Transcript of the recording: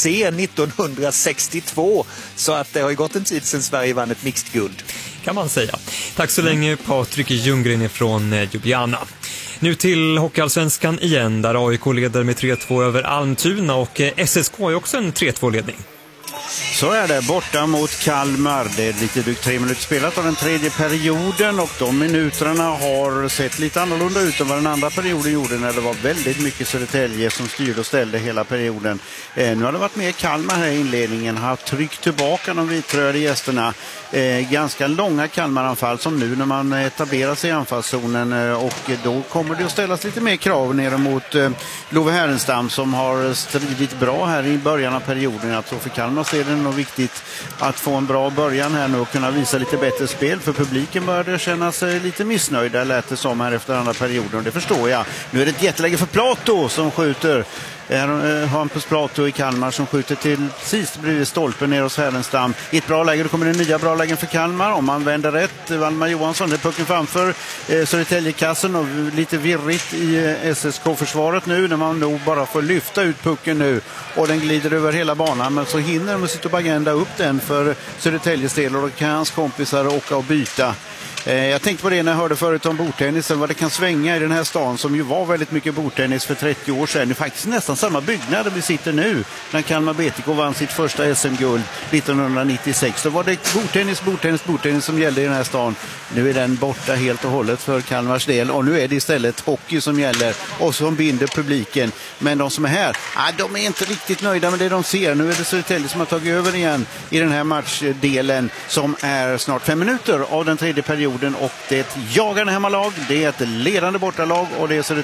succé 1962. Så att det har ju gått en tid sedan Sverige vann ett mixed guld. Kan man säga. Tack så länge Patrik Ljunggren från Ljubljana. Nu till Hockeyallsvenskan igen, där AIK leder med 3-2 över Almtuna och SSK är också en 3-2-ledning. Så är det, borta mot Kalmar. Det är lite drygt 3 minuter spelat av den tredje perioden och de minuterna har sett lite annorlunda ut än vad den andra perioden gjorde när det var väldigt mycket Södertälje som styrde och ställde hela perioden. Nu har det varit mer Kalmar här i inledningen, har tryckt tillbaka de vitröda gästerna. Ganska långa Kalmaranfall som nu när man etablerar sig i anfallszonen och då kommer det att ställas lite mer krav ner mot Love Härenstam som har stridit bra här i början av perioden. Jag tror för Kalmar är det nog viktigt att få en bra början här nu och kunna visa lite bättre spel, för publiken började känna sig lite missnöjda, lät det som här efter andra perioden, och det förstår jag. Nu är det ett jätteläge för Plato som skjuter. Hampus Plato i Kalmar som skjuter till precis bredvid stolpen ner hos Härenstam. I ett bra läge, då kommer det nya bra lägen för Kalmar. Om man vänder rätt, Valmar Johansson, det är pucken framför Södertäljekassen och lite virrigt i SSK-försvaret nu när man nog bara får lyfta ut pucken nu och den glider över hela banan, men så hinner de sitta på agenda upp den för Södertäljes del och då kan hans kompisar åka och byta. Jag tänkte på det när jag hörde förut om bordtennisen, vad det kan svänga i den här stan som ju var väldigt mycket bordtennis för 30 år sedan. Det är faktiskt nästan samma byggnad där vi sitter nu när Kalmar BTK vann sitt första SM-guld 1996. Då var det bordtennis som gällde i den här stan. Nu är den borta helt och hållet för Kalmars del och nu är det istället hockey som gäller och som binder publiken. Men de som är här, de är inte riktigt nöjda med det de ser. Nu är det Södertälje som har tagit över igen i den här matchdelen som är snart 5 minuter av den tredje perioden. Och det är ett jagande hemmalag, det är ett ledande bortalag och det är Södertälje